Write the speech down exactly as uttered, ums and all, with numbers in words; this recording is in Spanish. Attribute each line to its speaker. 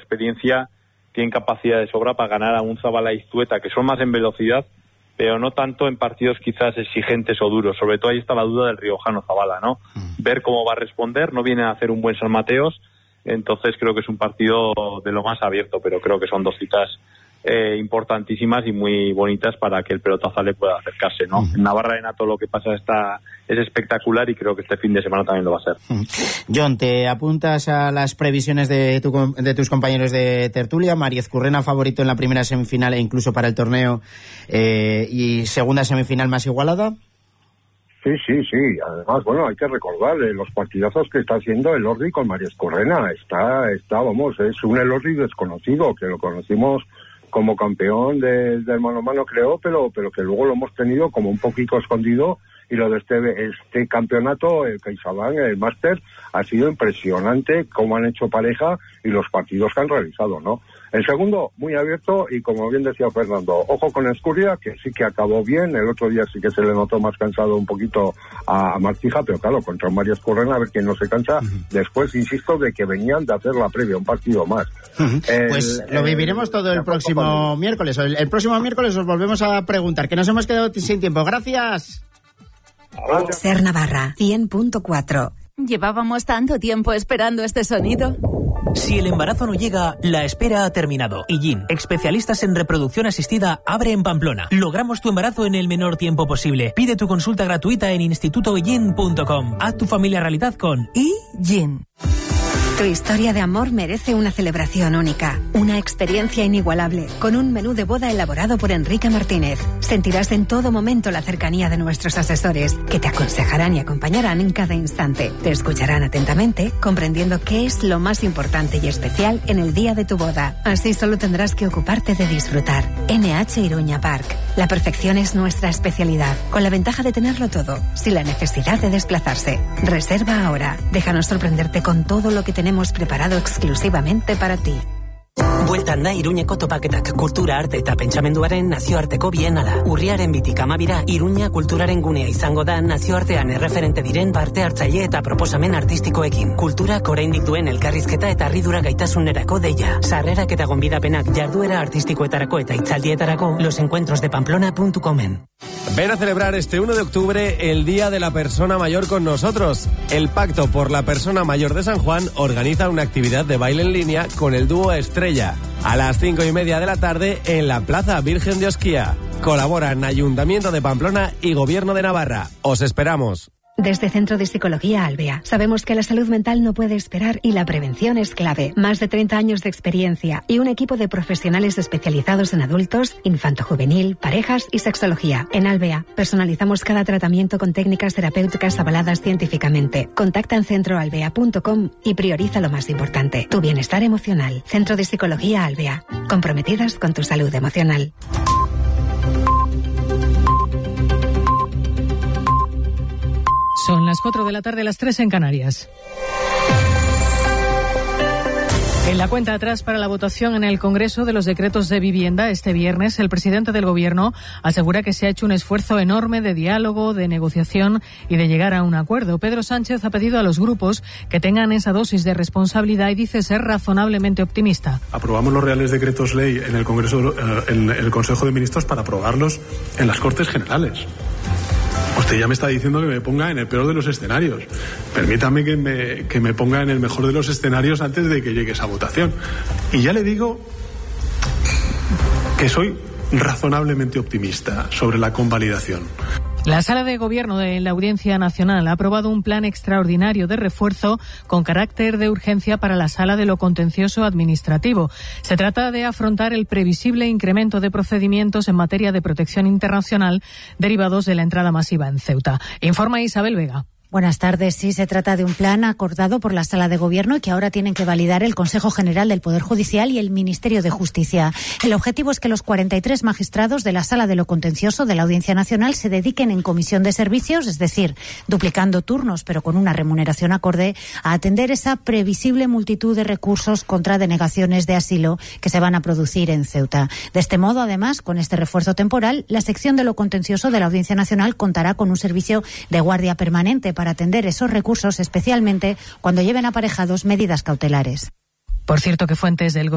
Speaker 1: experiencia, tienen capacidad de sobra para ganar a un Zabala y Zueta, que son más en velocidad, pero no tanto en partidos quizás exigentes o duros. Sobre todo ahí está la duda del riojano Zabala, ¿no? Mm. Ver cómo va a responder, no viene a hacer un buen San Mateos, entonces creo que es un partido de lo más abierto, pero creo que son dos citas eh, importantísimas y muy bonitas para que el pelotazale pueda acercarse, ¿no? Mm. En Navarra Arena todo lo que pasa está es espectacular y creo que este fin de semana también lo va a ser. Mm.
Speaker 2: John, ¿te apuntas a las previsiones de, tu, de tus compañeros de tertulia? María Ezcurrena favorito en la primera semifinal e incluso para el torneo, eh, y segunda semifinal más igualada.
Speaker 3: Sí, sí, sí. Además, bueno, hay que recordar eh, los partidazos que está haciendo Elordi con María Ezcurrena. Está, está, vamos, es un Elordi desconocido, que lo conocimos como campeón de, del mano a mano, creo, pero, pero que luego lo hemos tenido como un poquito escondido. Y lo de este, este campeonato, el CaixaBank, el Máster, ha sido impresionante cómo han hecho pareja y los partidos que han realizado, ¿no? El segundo, muy abierto y como bien decía Fernando, ojo con Escuria, que sí que acabó bien, el otro día sí que se le notó más cansado un poquito a, a Martija, pero claro, contra María Ezcurrena, a ver quién no se cansa, uh-huh. Después, insisto, de que venían de hacer la previa, un partido más.
Speaker 2: Uh-huh. El, pues lo viviremos todo el próximo el... miércoles, el, el próximo miércoles os volvemos a preguntar, que nos hemos quedado sin tiempo. Gracias.
Speaker 4: Ser Navarra, cien punto cuatro.
Speaker 5: ¿Llevábamos tanto tiempo esperando este sonido?
Speaker 6: Si el embarazo no llega, la espera ha terminado. Illín, especialistas en reproducción asistida, abre en Pamplona. Logramos tu embarazo en el menor tiempo posible. Pide tu consulta gratuita en instituto illín punto com. Haz tu familia realidad con Illín.
Speaker 4: Tu historia de amor merece una celebración única, una experiencia inigualable, con un menú de boda elaborado por Enrique Martínez. Sentirás en todo momento la cercanía de nuestros asesores, que te aconsejarán y acompañarán en cada instante. Te escucharán atentamente, comprendiendo qué es lo más importante y especial en el día de tu boda. Así solo tendrás que ocuparte de disfrutar. N H Iruña Park. La perfección es nuestra especialidad, con la ventaja de tenerlo todo, sin la necesidad de desplazarse. Reserva ahora. Déjanos sorprenderte con todo lo que tenemos Hemos preparado exclusivamente para ti.
Speaker 6: Bueltan da Iruñeko topaketak, kultura, arte eta pentsamenduaren nazioarteko bienala. Urriaren bitik amabira, Iruña kulturaren gunea izango da nazioartean erreferente diren parte hartzaile eta proposamen artistikoekin. Kulturak oraindik duen elkarrizketa eta harridura gaitasunerako deia. Sarrerak eta gonbidapenak jarduera artistikoetarako eta hitzaldietarako losencuentros de pamplona punto comen.
Speaker 7: Ven a celebrar este uno de octubre el Día de la Persona Mayor con nosotros. El Pacto por la Persona Mayor de San Juan organiza una actividad de baile en línea con el dúo Estrella a las cinco y media de la tarde en la Plaza Virgen de Osquía. Colaboran Ayuntamiento de Pamplona y Gobierno de Navarra. Os esperamos.
Speaker 4: Desde Centro de Psicología Albea, sabemos que la salud mental no puede esperar y la prevención es clave. Más de treinta años de experiencia y un equipo de profesionales especializados en adultos, infanto-juvenil, parejas y sexología. En Albea, personalizamos cada tratamiento con técnicas terapéuticas avaladas científicamente. Contacta en centro albea punto com y prioriza lo más importante, tu bienestar emocional. Centro de Psicología Albea, comprometidas con tu salud emocional.
Speaker 8: Son las cuatro de la tarde, las tres en Canarias. En la cuenta atrás para la votación en el Congreso de los decretos de vivienda este viernes, el presidente del Gobierno asegura que se ha hecho un esfuerzo enorme de diálogo, de negociación y de llegar a un acuerdo. Pedro Sánchez ha pedido a los grupos que tengan esa dosis de responsabilidad y dice ser razonablemente optimista.
Speaker 9: Aprobamos los reales decretos ley en el Congreso, en el Consejo de Ministros para aprobarlos en las Cortes Generales. Usted ya me está diciendo que me ponga en el peor de los escenarios. Permítame que me, que me ponga en el mejor de los escenarios antes de que llegue esa votación. Y ya le digo que soy razonablemente optimista sobre la convalidación.
Speaker 8: La Sala de Gobierno de la Audiencia Nacional ha aprobado un plan extraordinario de refuerzo con carácter de urgencia para la Sala de lo Contencioso Administrativo. Se trata de afrontar el previsible incremento de procedimientos en materia de protección internacional derivados de la entrada masiva en Ceuta. Informa Isabel Vega.
Speaker 10: Buenas tardes. Sí, se trata de un plan acordado por la Sala de Gobierno y que ahora tienen que validar el Consejo General del Poder Judicial y el Ministerio de Justicia. El objetivo es que los cuarenta y tres magistrados de la Sala de lo Contencioso de la Audiencia Nacional se dediquen en comisión de servicios, es decir, duplicando turnos pero con una remuneración acorde, a atender esa previsible multitud de recursos contra denegaciones de asilo que se van a producir en Ceuta. De este modo, además, con este refuerzo temporal, la sección de lo contencioso de la Audiencia Nacional contará con un servicio de guardia permanente para atender esos recursos, especialmente cuando lleven aparejados medidas cautelares.
Speaker 8: Por cierto, que fuentes del